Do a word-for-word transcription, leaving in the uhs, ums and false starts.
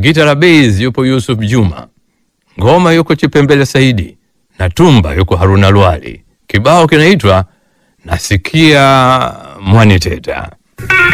gita la bass yupo Yusuf Juma, ngoma yuko Chipembele Saidi na tumba yuko Haruna Lwali. Kibao kinaitwa Nasikia Mwaniteta.